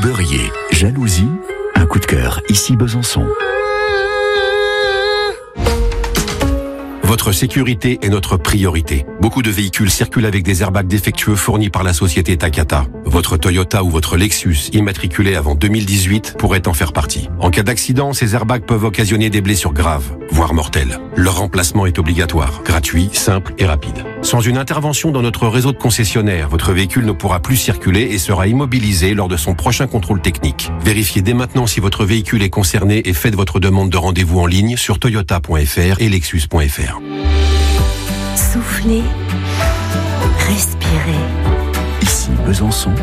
beurrier, jalousie, un coup de cœur, ici Besançon. Votre sécurité est notre priorité. Beaucoup de véhicules circulent avec des airbags défectueux fournis par la société Takata. Votre Toyota ou votre Lexus, immatriculé avant 2018, pourrait en faire partie. En cas d'accident, ces airbags peuvent occasionner des blessures graves, voire mortelles. Leur remplacement est obligatoire, gratuit, simple et rapide. Sans une intervention dans notre réseau de concessionnaires, votre véhicule ne pourra plus circuler et sera immobilisé lors de son prochain contrôle technique. Vérifiez dès maintenant si votre véhicule est concerné et faites votre demande de rendez-vous en ligne sur toyota.fr et lexus.fr. Soufflez, respirez. Ici Besançon.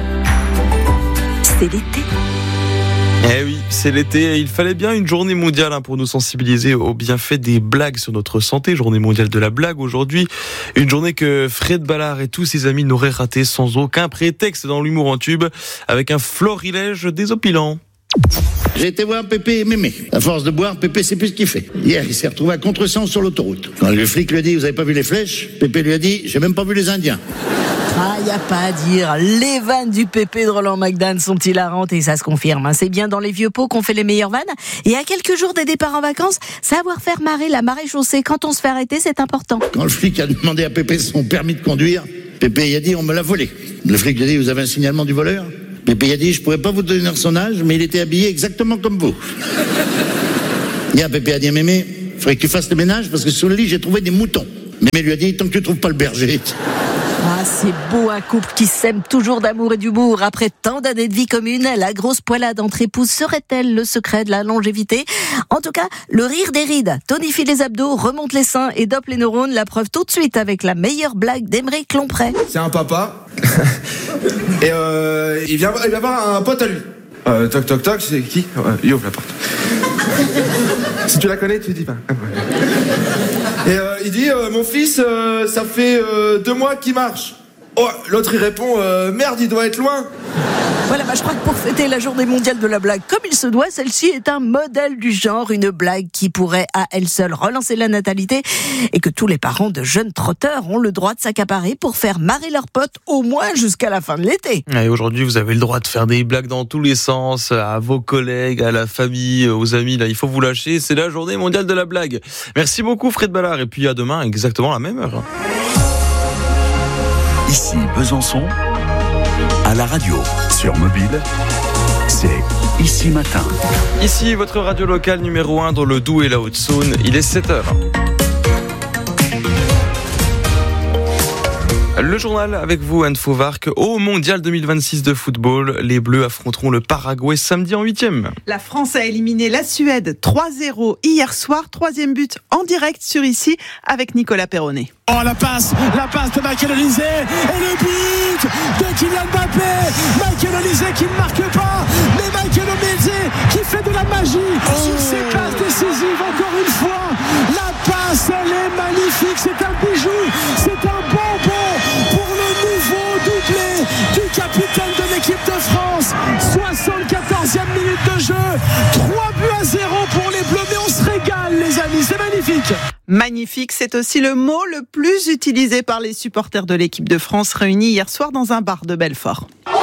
C'est l'été. Eh oui, c'est l'été et il fallait bien une journée mondiale pour nous sensibiliser aux bienfaits des blagues sur notre santé. Journée mondiale de la blague aujourd'hui. Une journée que Fred Ballard et tous ses amis n'auraient raté sans aucun prétexte dans l'humour en tube, avec un florilège désopilant. J'ai été voir Pépé et Mémé. À force de boire, Pépé sait plus ce qu'il fait. Hier, il s'est retrouvé à contresens sur l'autoroute. Quand le flic lui a dit « Vous avez pas vu les flèches ?» Pépé lui a dit « J'ai même pas vu les Indiens. » Ah, y a pas à dire. Les vannes du Pépé de Roland McDan sont hilarantes et ça se confirme. C'est bien dans les vieux pots qu'on fait les meilleures vannes. Et à quelques jours des départs en vacances, savoir faire marrer la marée chaussée quand on se fait arrêter, c'est important. Quand le flic a demandé à Pépé son permis de conduire, Pépé a dit « On me l'a volé. » Le flic lui a dit « Vous avez un signalement du voleur ?» Pépé a dit « Je pourrais pas vous donner son âge, mais il était habillé exactement comme vous. » Hier, Pépé a dit à Mémé « Faudrait que tu fasses le ménage parce que sous le lit, j'ai trouvé des moutons. » Mémé lui a dit « Tant que tu trouves pas le berger. » Ah, c'est beau un couple qui s'aime toujours d'amour et d'humour. Après tant d'années de vie commune, la grosse poilade entre épouses serait-elle le secret de la longévité ? En tout cas, le rire des rides tonifie les abdos, remonte les seins et dope les neurones. La preuve tout de suite avec la meilleure blague d'Aymeric Lomprey. C'est un papa et il vient voir un pote à lui. Toc toc toc, c'est qui ? Il ouvre la porte. Si tu la connais, tu dis pas. Et il dit mon fils, ça fait 2 mois qu'il marche. Oh, l'autre il répond merde, il doit être loin. Voilà, je crois que pour fêter la journée mondiale de la blague comme il se doit, celle-ci est un modèle du genre, une blague qui pourrait à elle seule relancer la natalité et que tous les parents de jeunes trotteurs ont le droit de s'accaparer pour faire marrer leurs potes au moins jusqu'à la fin de l'été. Et aujourd'hui, vous avez le droit de faire des blagues dans tous les sens, à vos collègues, à la famille, aux amis. Là, il faut vous lâcher. C'est la journée mondiale de la blague. Merci beaucoup, Fred Ballard. Et puis à demain, exactement à la même heure. Ici Besançon, à la radio, sur mobile, c'est Ici Matin. Ici, votre radio locale numéro 1 dans le Doubs et la Haute-Saône. Il est 7h. Le journal avec vous, Anne Fauvarc. Au Mondial 2026 de football, les Bleus affronteront le Paraguay samedi en 8e. La France a éliminé la Suède 3-0 hier soir. 3e but en direct sur Ici avec Nicolas Perronnet. Oh, la passe de Michael Olise et le but de Kylian Mbappé. Michael Olise qui ne marque pas, mais Michael Olise qui fait de la magie sur ses passes décisives. Encore une fois, la passe, elle est magnifique. C'est un bijou, c'est un bonbon pour le nouveau doublé du capitaine de l'équipe de France. 74e minute de jeu, 3-0 pour les Bleus, mais on se régale les amis, c'est magnifique. Magnifique, c'est aussi le mot le plus utilisé par les supporters de l'équipe de France réunis hier soir dans un bar de Belfort.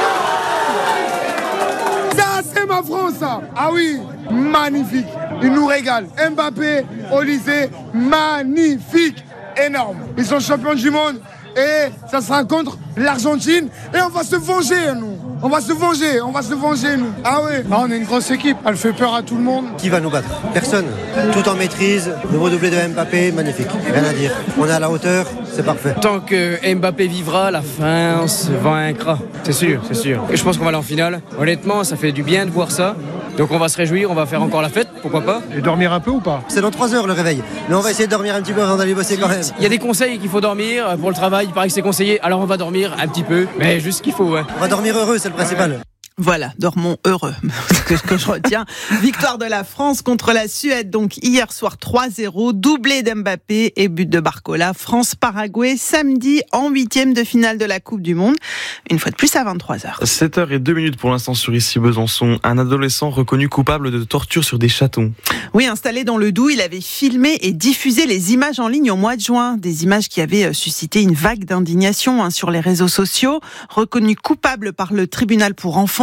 Ça, c'est ma France, ça. Ah oui, magnifique. Ils nous régalent. Mbappé, Olise, magnifique, énorme. Ils sont champions du monde et ça sera contre l'Argentine et on va se venger, nous. On va se venger, nous. Ah oui. On est une grosse équipe, elle fait peur à tout le monde. Qui va nous battre ? Personne. Tout en maîtrise, nouveau doublé de Mbappé, magnifique. Rien à dire. On est à la hauteur, c'est parfait. Tant que Mbappé vivra, la France vaincra. C'est sûr. Et je pense qu'on va aller en finale. Honnêtement, ça fait du bien de voir ça. Donc on va se réjouir, on va faire encore la fête, pourquoi pas. Et dormir un peu ou pas ? C'est dans 3 heures le réveil. Mais on va essayer de dormir un petit peu avant d'aller bosser quand même. Il y a des conseils qu'il faut dormir pour le travail, il paraît que c'est conseillé. Alors on va dormir un petit peu, mais juste ce qu'il faut, ouais. On va dormir heureux, c'est le principal. Voilà, dormons heureux. C'est ce que je retiens. Victoire de la France contre la Suède, donc hier soir 3-0, doublé d'Mbappé et but de Barcola. France-Paraguay, samedi en 8e de finale de la Coupe du Monde. Une fois de plus à 23h. 7h02 pour l'instant sur Ici Besançon. Un adolescent reconnu coupable de torture sur des chatons. Oui, installé dans le Doubs, il avait filmé et diffusé les images en ligne au mois de juin. Des images qui avaient suscité une vague d'indignation sur les réseaux sociaux. Reconnu coupable par le tribunal pour enfants,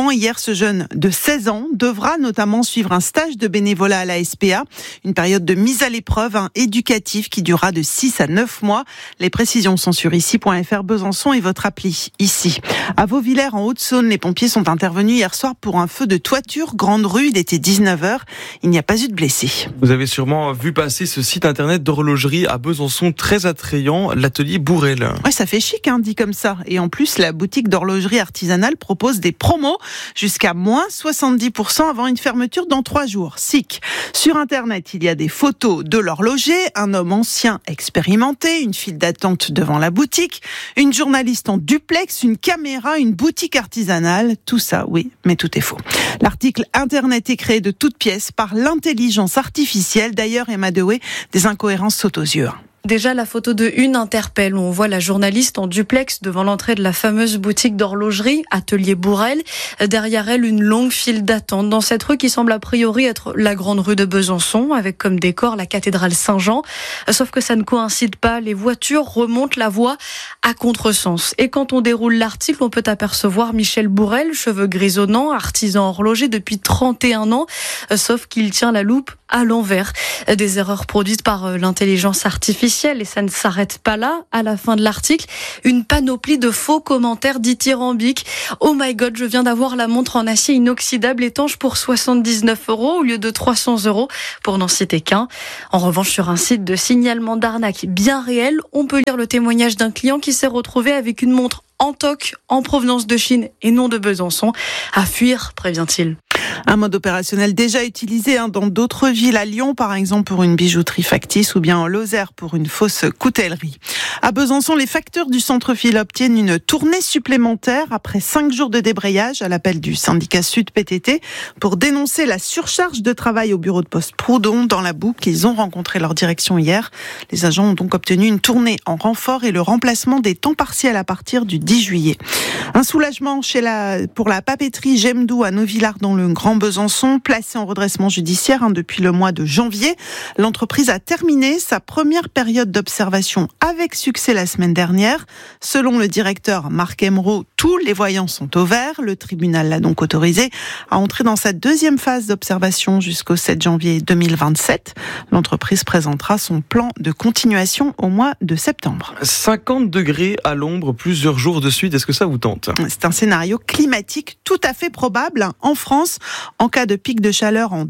Rouen. Hier, ce jeune de 16 ans devra notamment suivre un stage de bénévolat à la SPA, une période de mise à l'épreuve éducative qui durera de 6 à 9 mois. Les précisions sont sur ici.fr Besançon et votre appli ici. À Vauvillers, en Haute-Saône, les pompiers sont intervenus hier soir pour un feu de toiture, grande rue. Il était 19h. Il n'y a pas eu de blessés. Vous avez sûrement vu passer ce site internet d'horlogerie à Besançon très attrayant, l'atelier Bourrel. Ouais, ça fait chic, dit comme ça. Et en plus, la boutique d'horlogerie artisanale propose des promos jusqu'à moins 70% avant une fermeture dans 3 jours. SIC. Sur Internet, il y a des photos de l'horloger, un homme ancien expérimenté, une file d'attente devant la boutique, une journaliste en duplex, une caméra, une boutique artisanale. Tout ça, oui, mais tout est faux. L'article Internet est créé de toutes pièces par l'intelligence artificielle. D'ailleurs, Emma Dewey, des incohérences sautent aux yeux. Déjà, la photo de une interpelle où on voit la journaliste en duplex devant l'entrée de la fameuse boutique d'horlogerie, Atelier Bourrel. Derrière elle, une longue file d'attente dans cette rue qui semble a priori être la grande rue de Besançon, avec comme décor la cathédrale Saint-Jean. Sauf que ça ne coïncide pas. Les voitures remontent la voie à contresens. Et quand on déroule l'article, on peut apercevoir Michel Bourrel, cheveux grisonnants, artisan horloger depuis 31 ans. Sauf qu'il tient la loupe à l'envers. Des erreurs produites par l'intelligence artificielle. Et ça ne s'arrête pas là. À la fin de l'article, une panoplie de faux commentaires dithyrambiques. Oh my god, je viens d'avoir la montre en acier inoxydable étanche pour 79 € au lieu de 300 €, pour n'en citer qu'un. En revanche, sur un site de signalement d'arnaque bien réel, on peut lire le témoignage d'un client qui s'est retrouvé avec une montre en toc en provenance de Chine et non de Besançon. À fuir, prévient-il. Un mode opérationnel déjà utilisé dans d'autres villes, à Lyon par exemple pour une bijouterie factice ou bien en Lozère pour une fausse coutellerie. À Besançon, les facteurs du centre-ville obtiennent une tournée supplémentaire après 5 jours de débrayage à l'appel du syndicat Sud PTT pour dénoncer la surcharge de travail au bureau de poste Proudhon dans la Boucle. Ils ont rencontré leur direction hier. Les agents ont donc obtenu une tournée en renfort et le remplacement des temps partiels à partir du 10 juillet. Un soulagement pour la papeterie Gemdou à Novillard dans le Grand Besançon, placée en redressement judiciaire depuis le mois de janvier. L'entreprise a terminé sa première période d'observation avec succès la semaine dernière. Selon le directeur Marc Emeraude, tous les voyants sont au vert. Le tribunal l'a donc autorisé à entrer dans sa deuxième phase d'observation jusqu'au 7 janvier 2027. L'entreprise présentera son plan de continuation au mois de septembre. 50 degrés à l'ombre plusieurs jours de suite, est-ce que ça vous tente ? C'est un scénario climatique tout à fait probable en France en cas de pic de chaleur en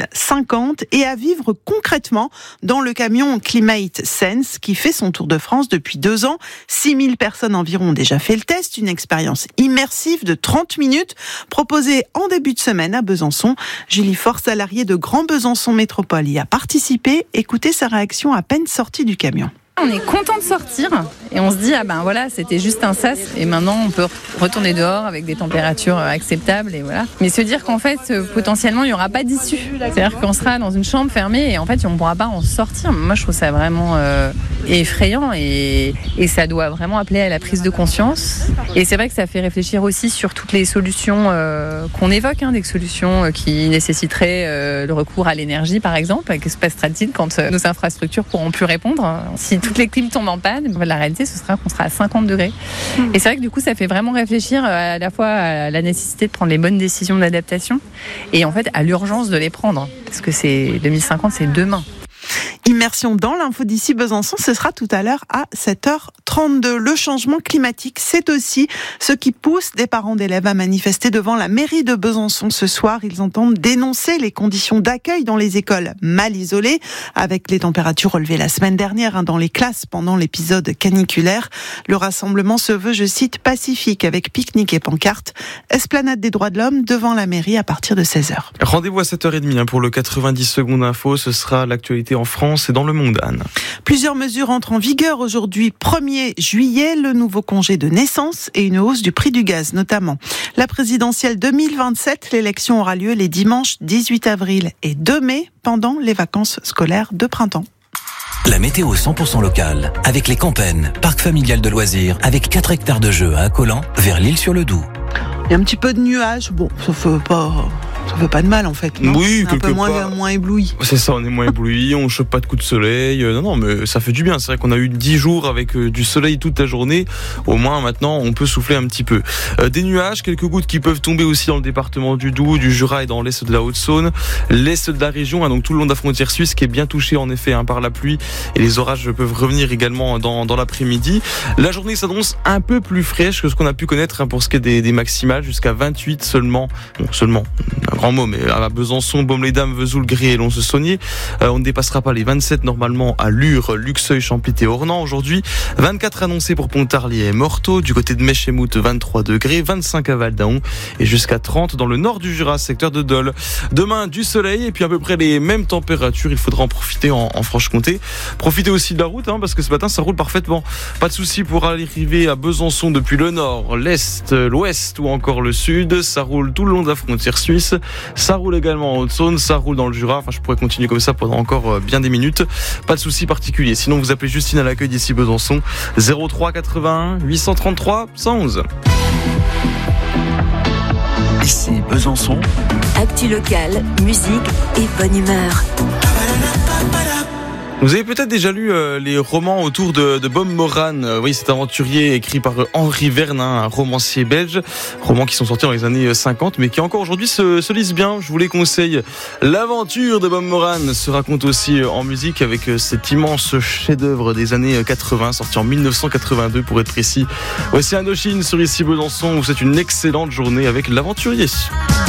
2050 et à vivre concrètement dans le camion Climate Sense qui fait son tour de France depuis 2 ans. 6000 personnes environ ont déjà fait le test, une expérience immersive de 30 minutes proposée en début de semaine à Besançon. Julie Faure, salariée de Grand Besançon Métropole, y a participé. Écoutez sa réaction à peine sortie du camion. On est content de sortir et on se dit voilà, c'était juste un sas et maintenant on peut retourner dehors avec des températures acceptables et voilà. Mais se dire qu'en fait potentiellement il n'y aura pas d'issue, c'est-à-dire qu'on sera dans une chambre fermée et en fait on ne pourra pas en sortir. Moi je trouve ça vraiment effrayant et ça doit vraiment appeler à la prise de conscience. Et c'est vrai que ça fait réfléchir aussi sur toutes les solutions qu'on évoque, des solutions qui nécessiteraient le recours à l'énergie par exemple. Que se passera-t-il quand nos infrastructures pourront plus répondre ? Si toutes les clims tombent en panne, la réalité ce sera qu'on sera à 50 degrés. Et c'est vrai que du coup ça fait vraiment réfléchir à la fois à la nécessité de prendre les bonnes décisions d'adaptation et en fait à l'urgence de les prendre. Parce que 2050 c'est demain. Immersion dans l'info d'ici Besançon, ce sera tout à l'heure à 7h32. Le changement climatique, c'est aussi ce qui pousse des parents d'élèves à manifester devant la mairie de Besançon ce soir. Ils entendent dénoncer les conditions d'accueil dans les écoles mal isolées, avec les températures relevées la semaine dernière dans les classes pendant l'épisode caniculaire. Le rassemblement se veut, je cite, pacifique, avec pique-nique et pancarte. Esplanade des droits de l'homme devant la mairie à partir de 16h. Rendez-vous à 7h30 pour le 90 secondes info. Ce sera l'actualité en France et dans le monde, Anne. Plusieurs mesures entrent en vigueur aujourd'hui, 1er juillet, le nouveau congé de naissance et une hausse du prix du gaz notamment. La présidentielle 2027, l'élection aura lieu les dimanches 18 avril et 2 mai pendant les vacances scolaires de printemps. La météo 100% locale avec les Campennes, parc familial de loisirs avec 4 hectares de jeux à Accolan vers l'Île-sur-le-Doubs. Il y a un petit peu de nuages, ça fait pas Ça fait pas de mal en fait. Non, oui, un peu moins ébloui. C'est ça, on est moins ébloui, on chope pas de coups de soleil. Non, mais ça fait du bien. C'est vrai qu'on a eu 10 jours avec du soleil toute la journée. Au moins maintenant, on peut souffler un petit peu. Des nuages, quelques gouttes qui peuvent tomber aussi dans le département du Doubs, du Jura et dans l'est de la Haute-Saône, l'est de la région, donc tout le long de la frontière suisse qui est bien touché en effet par la pluie, et les orages peuvent revenir également dans l'après-midi. La journée s'annonce un peu plus fraîche que ce qu'on a pu connaître pour ce qui est des maximales, jusqu'à 28 seulement. Bon, seulement, un grand mot, mais à Besançon, Baume-les-Dames, Vesoul, Gré et Lons-le-Saunier. On ne dépassera pas les 27 normalement à Lure, Luxeuil, Champit et Ornans aujourd'hui. 24 annoncés pour Pontarlier et Morteau. Du côté de Mèche-et-Mout, 23 degrés, 25 à Val-d'Aon et jusqu'à 30 dans le nord du Jura, secteur de Dole. Demain, du soleil et puis à peu près les mêmes températures. Il faudra en profiter en Franche-Comté. Profitez aussi de la route, parce que ce matin, ça roule parfaitement. Pas de souci pour arriver à Besançon depuis le nord, l'est, l'ouest ou encore le sud. Ça roule tout le long de la frontière suisse. Ça roule également en Haute-Saône. Ça roule dans le Jura. Enfin, je pourrais continuer comme ça pendant encore bien des minutes. Pas de souci particulier. Sinon, vous appelez Justine à l'accueil d'ici Besançon. 03 81 833 111. Ici Besançon. Actu locale, musique et bonne humeur. Vous avez peut-être déjà lu les romans autour de Bob Moran. Oui, cet aventurier écrit par Henri Verne, un romancier belge. Romans qui sont sortis dans les années 50, mais qui encore aujourd'hui se lisent bien. Je vous les conseille. L'aventure de Bob Moran se raconte aussi en musique avec cet immense chef-d'œuvre des années 80, sorti en 1982 pour être précis. Voici Indochine sur Ici Besançon. Vous êtes une excellente journée avec l'aventurier.